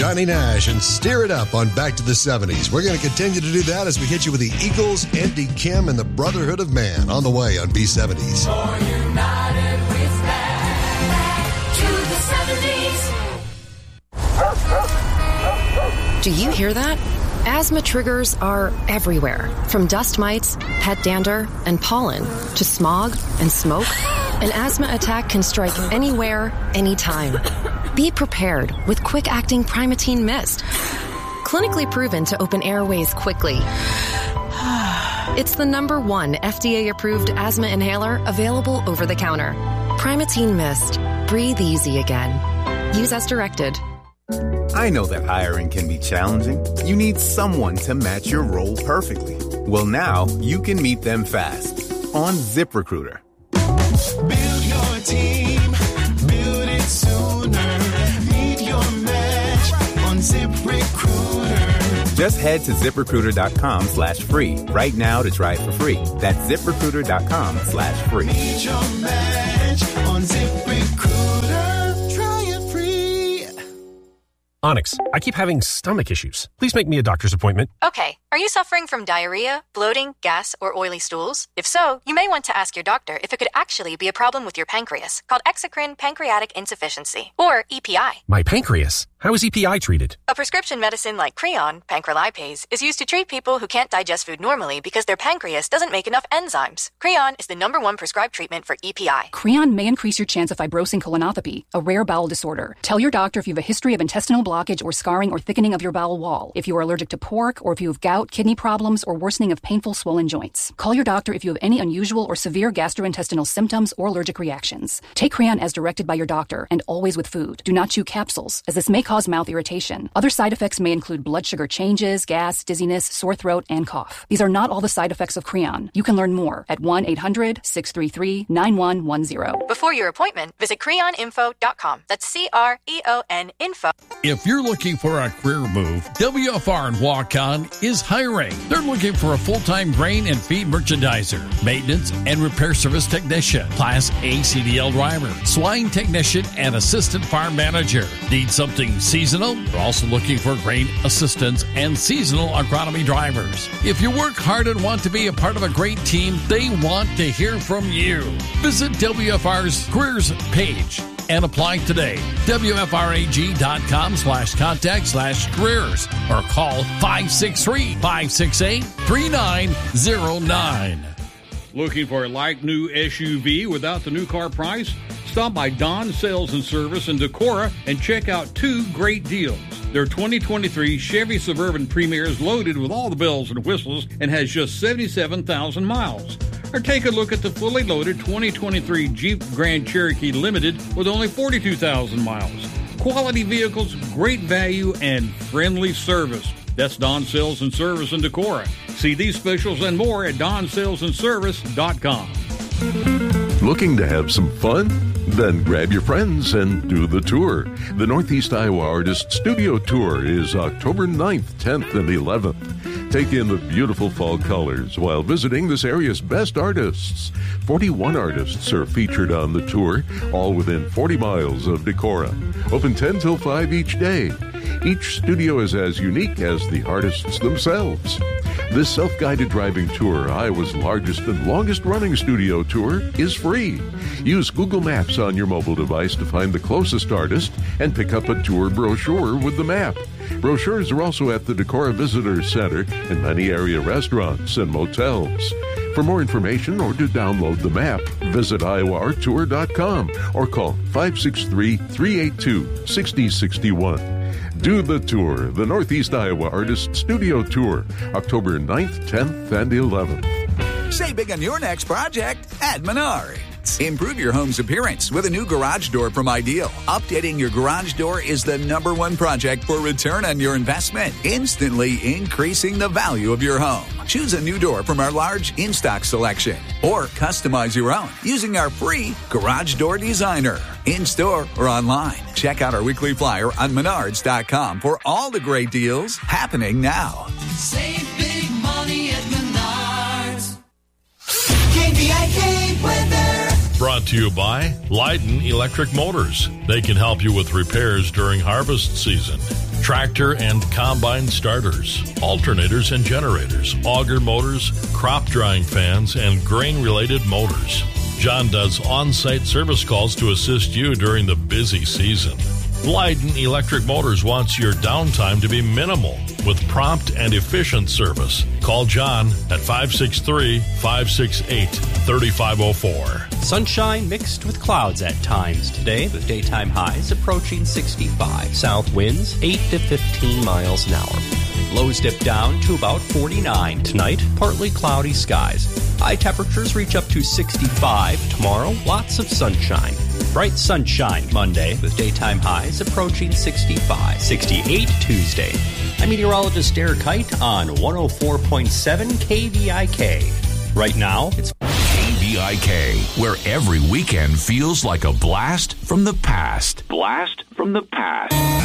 Johnny Nash and Steer It Up on Back to the 70s. We're going to continue to do that as we hit you with the Eagles, Andy Kim, and the Brotherhood of Man on the way on B70s. For united we stand. Back to the 70s. Do you hear that? Asthma triggers are everywhere, from dust mites, pet dander, and pollen, to smog and smoke. An asthma attack can strike anywhere, anytime. Be prepared with quick-acting Primatene Mist. Clinically proven to open airways quickly. It's the #1 FDA-approved asthma inhaler available over the counter. Primatene Mist. Breathe easy again. Use as directed. I know that hiring can be challenging. You need someone to match your role perfectly. Well, now you can meet them fast on ZipRecruiter. Build your team, build it sooner. Meet your match on ZipRecruiter. Just head to ZipRecruiter.com/free right now to try it for free. That's ZipRecruiter.com/free. Meet your match on ZipRecruiter. Try it free. Onyx, I keep having stomach issues. Please make me a doctor's appointment. Okay, are you suffering from diarrhea, bloating, gas, or oily stools? If so, you may want to ask your doctor if it could actually be a problem with your pancreas, called exocrine pancreatic insufficiency, or EPI. My pancreas? How is EPI treated? A prescription medicine like Creon, pancrelipase, is used to treat people who can't digest food normally because their pancreas doesn't make enough enzymes. Creon is the #1 prescribed treatment for EPI. Creon may increase your chance of fibrosing colonopathy, a rare bowel disorder. Tell your doctor if you have a history of intestinal blockage or scarring or thickening of your bowel wall, if you are allergic to pork, or if you have gout, kidney problems, or worsening of painful swollen joints. Call your doctor if you have any unusual or severe gastrointestinal symptoms or allergic reactions. Take Creon as directed by your doctor and always with food. Do not chew capsules, as this may cause mouth irritation. Other side effects may include blood sugar changes, gas, dizziness, sore throat, and cough. These are not all the side effects of Creon. You can learn more at 1-800-633-9110. Before your appointment, visit creoninfo.com. That's CREON info. If you're looking for a career move, WFR and Walk-On is hiring. They're looking for a full-time grain and feed merchandiser, maintenance and repair service technician, Class A CDL driver, swine technician, and assistant farm manager. Need something seasonal? They're also looking for grain assistants and seasonal agronomy drivers. If you work hard and want to be a part of a great team, they want to hear from you. Visit WFR's careers page and apply today. WFRAG.com/contact/careers or call 563-568-3909. Looking for a like new SUV without the new car price? Stop by Don Sales and Service in Decorah and check out two great deals. Their 2023 Chevy Suburban Premier is loaded with all the bells and whistles and has just 77,000 miles. Or take a look at the fully loaded 2023 Jeep Grand Cherokee Limited with only 42,000 miles. Quality vehicles, great value, and friendly service. That's Don Sales and Service in Decorah. See these specials and more at DonSalesandService.com. Looking to have some fun? Then grab your friends and do the tour. The Northeast Iowa Artist Studio Tour is October 9th, 10th, and 11th. Take in the beautiful fall colors while visiting this area's best artists. 41 artists are featured on the tour, all within 40 miles of Decorah. Open 10 till 5 each day. Each studio is as unique as the artists themselves. This self-guided driving tour, Iowa's largest and longest-running studio tour, is free. Use Google Maps on your mobile device to find the closest artist and pick up a tour brochure with the map. Brochures are also at the Decorah Visitor Center and many area restaurants and motels. For more information or to download the map, visit iowaarttour.com or call 563-382-6061. Do the tour, the Northeast Iowa Artist Studio Tour, October 9th, 10th, and 11th. Save big on your next project at Menards. Improve your home's appearance with a new garage door from Ideal. Updating your garage door is the #1 project for return on your investment, instantly increasing the value of your home. Choose a new door from our large in-stock selection or customize your own using our free Garage Door Designer. In-store or online. Check out our weekly flyer on Menards.com for all the great deals happening now. Save big money at Menards. KVIK weather. Brought to you by Leiden Electric Motors. They can help you with repairs during harvest season. Tractor and combine starters, alternators and generators, auger motors, crop drying fans, and grain-related motors. John does on-site service calls to assist you during the busy season. Leiden Electric Motors wants your downtime to be minimal with prompt and efficient service. Call John at 563-568-3504. Sunshine mixed with clouds at times today, with daytime highs approaching 65. South winds 8 to 15 miles an hour. Lows dip down to about 49 tonight. Partly cloudy skies. High temperatures reach up to 65 tomorrow. Lots of sunshine. Bright sunshine Monday with daytime highs approaching 65. 68 Tuesday. I'm meteorologist Eric Kite on 104.7 KVIK. Right now, it's KVIK, where every weekend feels like a blast from the past. Blast from the past.